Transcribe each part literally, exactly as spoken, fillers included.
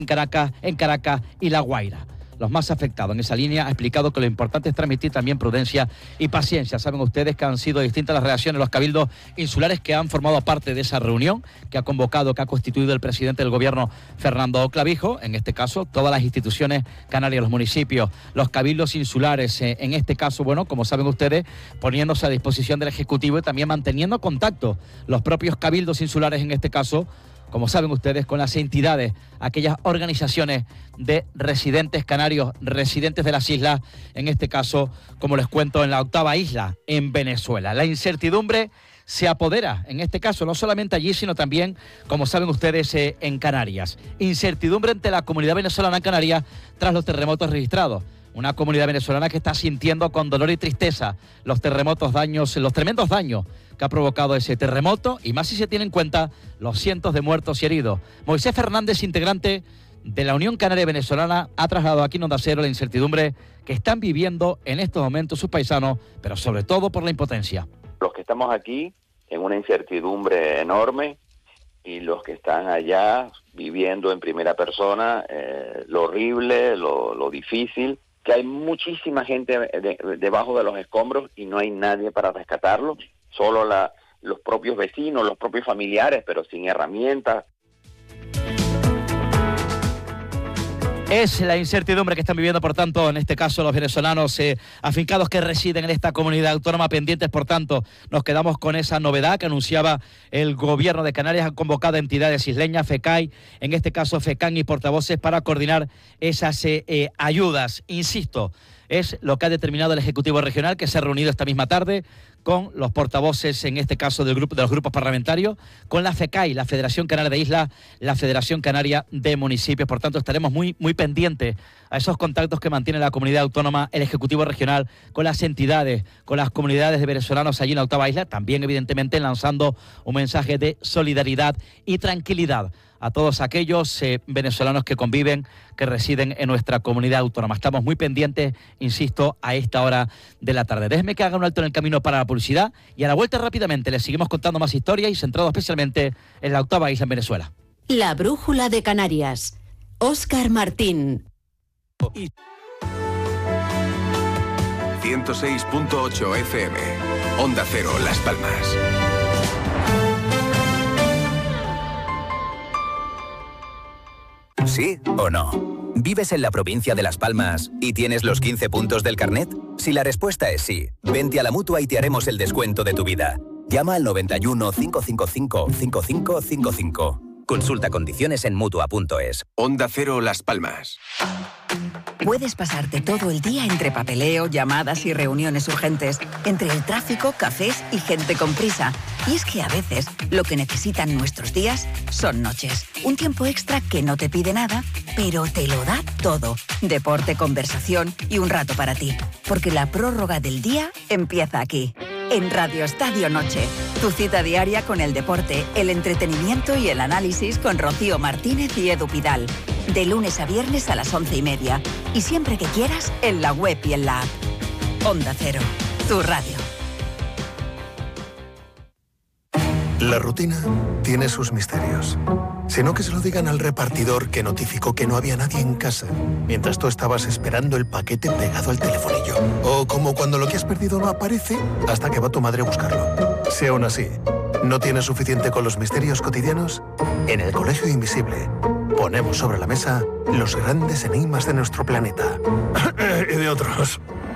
en Caracas, en Caracas y La Guaira. Los más afectados en esa línea ha explicado que lo importante es transmitir también prudencia y paciencia. Saben ustedes que han sido distintas las reacciones de los cabildos insulares que han formado parte de esa reunión que ha convocado, que ha constituido el presidente del gobierno, Fernando Clavijo. En este caso, todas las instituciones canarias, los municipios, los cabildos insulares, eh, en este caso, bueno, como saben ustedes, poniéndose a disposición del Ejecutivo y también manteniendo contacto los propios cabildos insulares, en este caso, como saben ustedes, con las entidades, aquellas organizaciones de residentes canarios, residentes de las islas, en este caso, como les cuento, en la octava isla, en Venezuela. La incertidumbre se apodera, en este caso, no solamente allí, sino también, como saben ustedes, eh, en Canarias. Incertidumbre entre la comunidad venezolana en Canarias tras los terremotos registrados. Una comunidad venezolana que está sintiendo con dolor y tristeza los terremotos, daños, los tremendos daños que ha provocado ese terremoto, y más si se tiene en cuenta los cientos de muertos y heridos. Moisés Fernández, integrante de la Unión Canaria Venezolana, ha trasladado aquí en Onda Cero la incertidumbre que están viviendo en estos momentos sus paisanos, pero sobre todo por la impotencia. Los que estamos aquí en una incertidumbre enorme, y los que están allá viviendo en primera persona eh, lo horrible, lo, lo difícil, que hay muchísima gente de, debajo de los escombros y no hay nadie para rescatarlos, solo la, los propios vecinos, los propios familiares, pero sin herramientas. Es la incertidumbre que están viviendo, por tanto, en este caso los venezolanos eh, afincados que residen en esta comunidad autónoma, pendientes, por tanto, nos quedamos con esa novedad que anunciaba el gobierno de Canarias. Han convocado a entidades isleñas, FECAI, en este caso FECAN y portavoces, para coordinar esas eh, eh, ayudas. Insisto, es lo que ha determinado el Ejecutivo Regional, que se ha reunido esta misma tarde con los portavoces, en este caso del grupo de los grupos parlamentarios, con la FECAI, la Federación Canaria de Islas, la Federación Canaria de Municipios. Por tanto, estaremos muy, muy pendientes a esos contactos que mantiene la comunidad autónoma, el Ejecutivo Regional, con las entidades, con las comunidades de venezolanos allí en la octava isla, también evidentemente lanzando un mensaje de solidaridad y tranquilidad a todos aquellos eh, venezolanos que conviven, que residen en nuestra comunidad autónoma. Estamos muy pendientes, insisto, a esta hora de la tarde. Déjeme que haga un alto en el camino para la publicidad y a la vuelta rápidamente les seguimos contando más historias y centrado especialmente en la octava isla en Venezuela. La brújula de Canarias. Óscar Martín. ciento seis punto ocho F M. Onda Cero, Las Palmas. ¿Sí o no? ¿Vives en la provincia de Las Palmas y tienes los quince puntos del carnet? Si la respuesta es sí, vente a la Mutua y te haremos el descuento de tu vida. Llama al noventa y uno, cinco cinco cinco, cinco cinco cinco cinco. Consulta condiciones en Mutua punto es. Onda Cero, Las Palmas. Puedes pasarte todo el día entre papeleo, llamadas y reuniones urgentes, entre el tráfico, cafés y gente con prisa. Y es que a veces lo que necesitan nuestros días son noches. Un tiempo extra que no te pide nada, pero te lo da todo. Deporte, conversación y un rato para ti. Porque la prórroga del día empieza aquí. En Radio Estadio Noche, tu cita diaria con el deporte, el entretenimiento y el análisis con Rocío Martínez y Edu Pidal. De lunes a viernes a las once y media. Y siempre que quieras, en la web y en la app. Onda Cero, tu radio. La rutina tiene sus misterios. Si no, que se lo digan al repartidor que notificó que no había nadie en casa mientras tú estabas esperando el paquete pegado al telefonillo. O como cuando lo que has perdido no aparece hasta que va tu madre a buscarlo. Si aún así no tienes suficiente con los misterios cotidianos, en el Colegio Invisible ponemos sobre la mesa los grandes enigmas de nuestro planeta. Y de otros.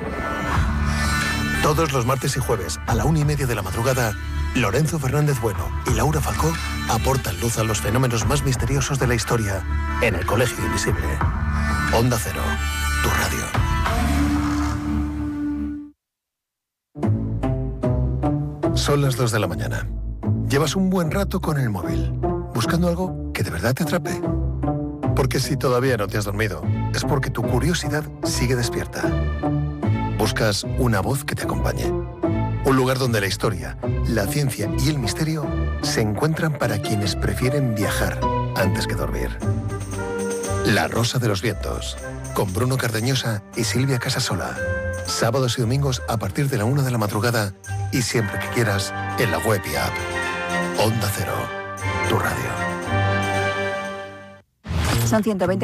Todos los martes y jueves a la una y media de la madrugada, Lorenzo Fernández Bueno y Laura Falcó aportan luz a los fenómenos más misteriosos de la historia en el Colegio Invisible. Onda Cero, tu radio. Son las dos de la mañana. Llevas un buen rato con el móvil, buscando algo que de verdad te atrape. Porque si todavía no te has dormido, es porque tu curiosidad sigue despierta. Buscas una voz que te acompañe. Un lugar donde la historia, la ciencia y el misterio se encuentran para quienes prefieren viajar antes que dormir. La Rosa de los Vientos, con Bruno Cardeñosa y Silvia Casasola. Sábados y domingos a partir de la una de la madrugada y siempre que quieras en la web y app. Onda Cero, tu radio. Son ciento veinte